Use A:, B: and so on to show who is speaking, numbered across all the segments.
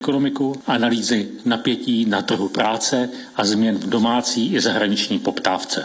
A: ekonomiku, analýzy napětí na trhu práce a změn v domácí i zahraniční poptávce.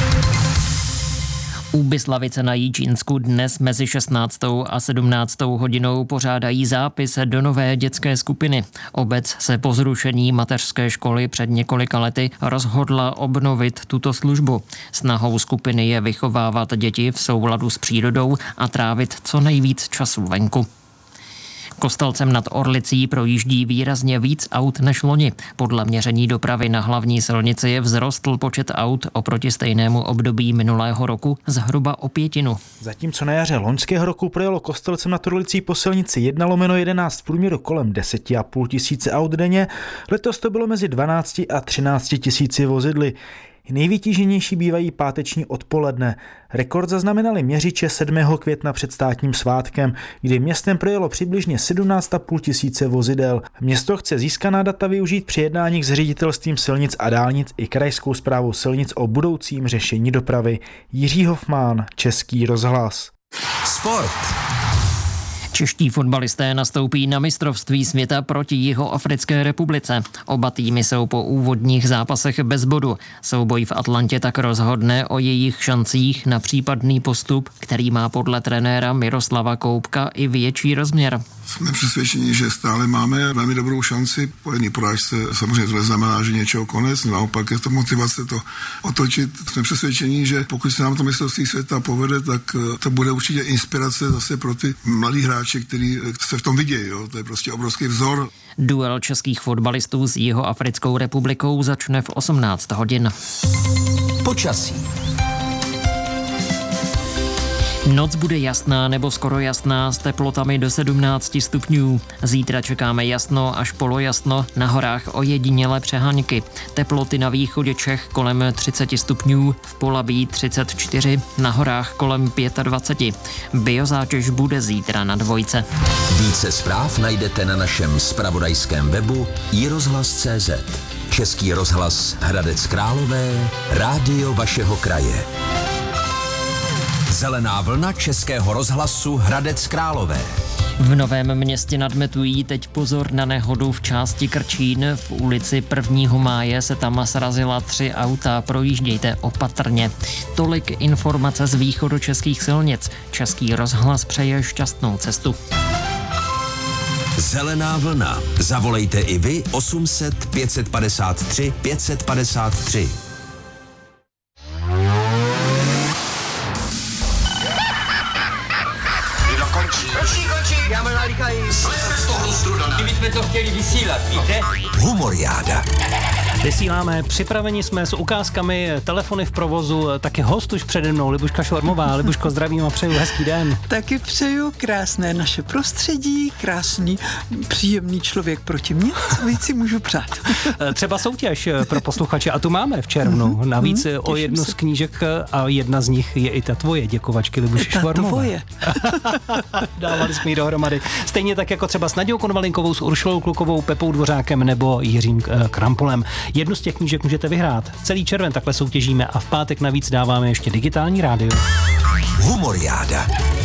B: U Byslavice na Jičínsku dnes mezi 16. a 17. hodinou pořádají zápis do nové dětské skupiny. Obec se po zrušení mateřské školy před několika lety rozhodla obnovit tuto službu. Snahou skupiny je vychovávat děti v souladu s přírodou a trávit co nejvíc času venku. Kostelcem nad Orlicí projíždí výrazně víc aut než loni. Podle měření dopravy na hlavní silnici vzrostl počet aut oproti stejnému období minulého roku zhruba o 1/5.
C: Zatímco na jaře loňského roku projelo Kostelcem nad Orlicí po silnici 1/11 v průměru kolem 10,5 tisíce aut denně, letos to bylo mezi 12 a 13 tisíci vozidly. Nejvytíženější bývají páteční odpoledne. Rekord zaznamenali měřiče 7. května před státním svátkem, kdy městem projelo přibližně 17,5 tisíce vozidel. Město chce získaná data využít při jednáních s ředitelstvím silnic a dálnic i krajskou správou silnic o budoucím řešení dopravy. Jiří Hofmann, Český rozhlas.
D: Sport.
B: Čeští fotbalisté nastoupí na mistrovství světa proti Jihoafrické republice. Oba týmy jsou po úvodních zápasech bez bodu. Souboj v Atlantě tak rozhodne o jejich šancích na případný postup, který má podle trenéra Miroslava Koubka i větší rozměr.
E: Jsme přesvědčeni, že stále máme velmi dobrou šanci. Po jedné porážce samozřejmě to neznamená, že něčeho konec, naopak je to motivace to otočit. Jsme přesvědčeni, že pokud se nám to mistrovství světa povede, tak to bude určitě inspirace zase pro ty mladí hráče, kteří se v tom vidějí. Jo? To je prostě obrovský vzor.
B: Duel českých fotbalistů s Jihoafrickou republikou začne v 18 hodin.
D: Počasí.
B: Noc bude jasná nebo skoro jasná s teplotami do 17 stupňů. Zítra čekáme jasno až polojasno, na horách ojedinělé přeháňky. Teploty na východě Čech kolem 30 stupňů, v Polabí 34, na horách kolem 25. Biozátěž bude zítra na 2.
D: Více zpráv najdete na našem zpravodajském webu iRozhlas.cz. Český rozhlas Hradec Králové, rádio vašeho kraje. Zelená vlna Českého rozhlasu Hradec Králové.
B: V Novém Městě nad Metují teď pozor na nehodu v části Krčín. V ulici 1. máje se tam srazila 3 auta, projíždějte opatrně. Tolik informace z východočeských silnic. Český rozhlas přeje šťastnou cestu.
D: Zelená vlna. Zavolejte i vy 800 553 553.
F: Končí, já mám nalíkají. Kdybychom to chtěli vysílat, víte?
D: Humoriáda.
G: Vysíláme, připraveni jsme s ukázkami, telefony v provozu, taky host už přede mnou, Libuška Švormová. Libuško, zdravím a přeju hezký den.
H: Taky přeju krásné naše prostředí, krásný, příjemný člověk proti mně, co víc si můžu přát.
G: Třeba soutěž pro posluchače a tu máme v červnu. Navíc o jednu z knížek a jedna z nich je i ta tvoje, děkovačky Libuši Švormové.
H: Tvoje.
G: Dávali jsme ji dohromady. Stejně tak jako třeba s Nadějou Konvalinkovou, s Uršulou Klukovou, Pepou Dvořákem nebo Jiřím Krampolem. Jednu z těch knížek můžete vyhrát. Celý červen takhle soutěžíme a v pátek navíc dáváme ještě digitální rádio.
D: Humoriáda.